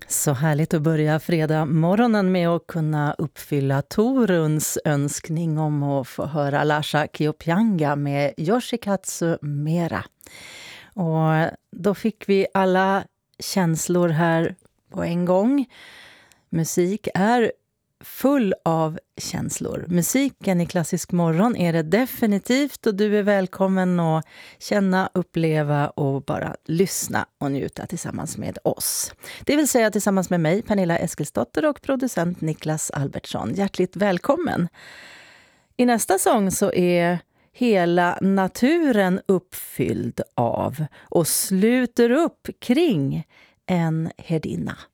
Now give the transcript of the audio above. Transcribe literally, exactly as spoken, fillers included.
Så härligt att börja fredag morgonen med att kunna uppfylla Toruns önskning om att få höra Lasha Kiopianga med Yoshikatsu Mera. Och då fick vi alla känslor här på en gång. Musik är full av känslor. Musiken i Klassisk morgon är det definitivt, och du är välkommen att känna, uppleva och bara lyssna och njuta tillsammans med oss. Det vill säga tillsammans med mig, Pernilla Eskilsdotter, och producent Niklas Albertsson. Hjärtligt välkommen! I nästa sång så är hela naturen uppfylld av och sluter upp kring en herdinna.